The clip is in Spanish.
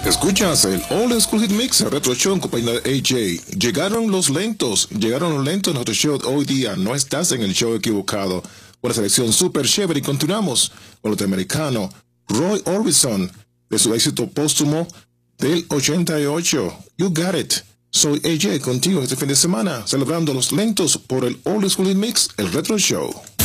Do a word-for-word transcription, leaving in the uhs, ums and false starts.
Escuchas el Old School Hit Mix, el Retro Show en compañía de A J. Llegaron los lentos, llegaron los lentos en nuestro show hoy día. No estás en el show equivocado. Una selección super chévere y continuamos con el norteamericano Roy Orbison de su éxito póstumo del ochenta y ocho. You Got It. Soy A J contigo este fin de semana celebrando los lentos por el Old School Hit Mix, el Retro Show.